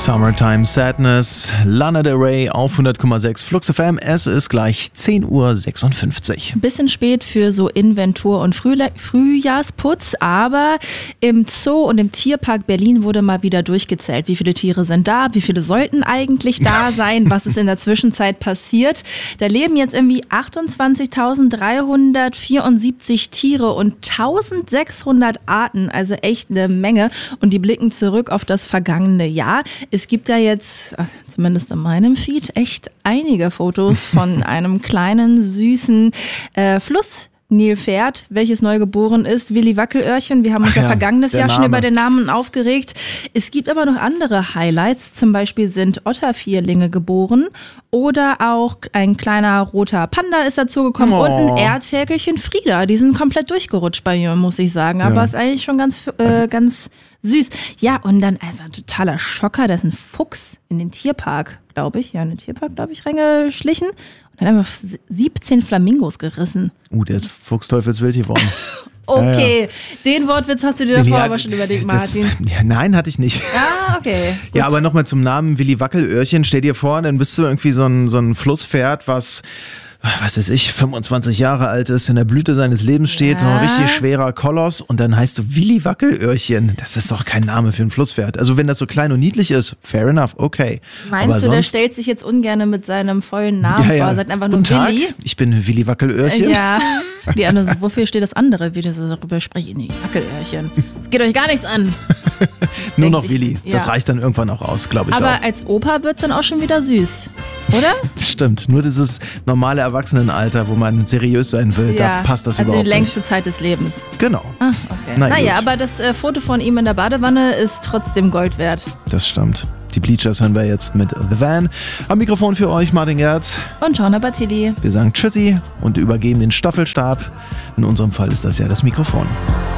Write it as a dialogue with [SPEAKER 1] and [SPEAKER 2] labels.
[SPEAKER 1] Summertime Sadness, Lana Del Rey auf 100,6 Flux FM. Es ist gleich 10:56 Uhr.
[SPEAKER 2] Bisschen spät für so Inventur- und Frühjahrsputz, aber im Zoo und im Tierpark Berlin wurde mal wieder durchgezählt. Wie viele Tiere sind da? Wie viele sollten eigentlich da sein? Was ist in der Zwischenzeit passiert? Da leben jetzt irgendwie 28.374 Tiere und 1600 Arten, also echt eine Menge. Und die blicken zurück auf das vergangene Jahr. Es gibt ja jetzt, zumindest in meinem Feed, echt einige Fotos von einem kleinen, süßen Flussnilpferd, welches neu geboren ist, Willi Wackelöhrchen. Wir haben uns vergangenes Jahr schon über den Namen aufgeregt. Es gibt aber noch andere Highlights. Zum Beispiel sind Ottervierlinge geboren oder auch ein kleiner roter Panda ist dazugekommen und ein Erdferkelchen Frieda. Die sind komplett durchgerutscht bei mir, muss ich sagen. Aber ist eigentlich schon ganz süß. Ja, und dann einfach ein totaler Schocker. Da ist ein Fuchs in den Tierpark, glaube ich. Ja, in den Tierpark, glaube ich, reingeschlichen. Und hat einfach 17 Flamingos gerissen.
[SPEAKER 1] Der ist fuchsteufelswild geworden.
[SPEAKER 2] Okay, den Wortwitz hast du dir davor aber schon überlegt, Martin.
[SPEAKER 1] Nein, hatte ich nicht.
[SPEAKER 2] Ah, okay. Gut.
[SPEAKER 1] Ja, aber nochmal zum Namen Willi Wackelöhrchen. Stell dir vor, dann bist du irgendwie so ein Flusspferd, was weiß ich, 25 Jahre alt ist, in der Blüte seines Lebens steht, so ein richtig schwerer Koloss und dann heißt du Willi Wackelöhrchen. Das ist doch kein Name für ein Flusspferd. Also wenn das so klein und niedlich ist, fair enough, okay.
[SPEAKER 2] Meinst du, der stellt sich jetzt ungern mit seinem vollen Namen vor, sagt einfach nur
[SPEAKER 1] Guten
[SPEAKER 2] Willi?
[SPEAKER 1] Tag, ich bin Willi Wackelöhrchen.
[SPEAKER 2] Ja, die andere so, wofür steht das andere, wie das darüber sprechen, die Wackelöhrchen. Das geht euch gar nichts an.
[SPEAKER 1] Nur noch Willi, das reicht dann irgendwann auch aus, glaube ich.
[SPEAKER 2] Aber als Opa wird's dann auch schon wieder süß, oder?
[SPEAKER 1] Stimmt, nur dieses normale Erwachsenenalter, wo man seriös sein will, da passt das überhaupt nicht.
[SPEAKER 2] Also die längste Zeit des Lebens.
[SPEAKER 1] Genau.
[SPEAKER 2] Ah, okay. Naja, aber das Foto von ihm in der Badewanne ist trotzdem Gold wert.
[SPEAKER 1] Das stimmt. Die Bleachers hören wir jetzt mit The Van. Am Mikrofon für euch Martin Gerz.
[SPEAKER 2] Und Shauna Battili.
[SPEAKER 1] Wir sagen Tschüssi und übergeben den Staffelstab. In unserem Fall ist das ja das Mikrofon.